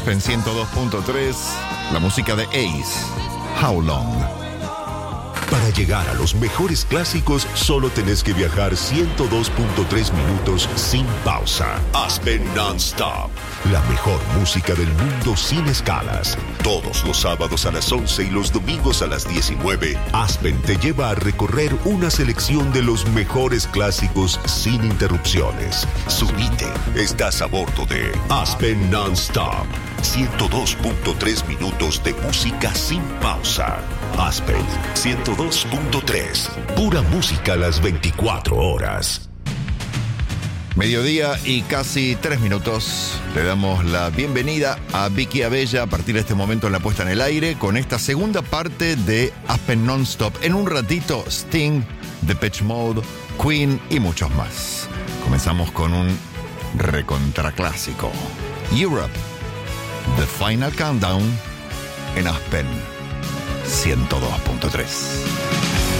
En 102.3, la música de Ace, How Long. Para llegar a los mejores clásicos, solo tenés que viajar 102.3 minutos sin pausa. Aspen Non-Stop. La mejor música del mundo sin escalas. Todos los sábados a las 11 y los domingos a las 19, Aspen te lleva a recorrer una selección de los mejores clásicos sin interrupciones. Subite, estás a bordo de Aspen Non-Stop. 102.3 minutos de música sin pausa. Aspen 102.3. Pura música a las 24 horas. Mediodía y casi 3 minutos. Le damos la bienvenida a Vicky Abella a partir de este momento en la puesta en el aire con esta segunda parte de Aspen Non-Stop. En un ratito, Sting, Depeche Mode, Queen y muchos más. Comenzamos con un recontraclásico. Europe, The Final Countdown en Aspen 102.3.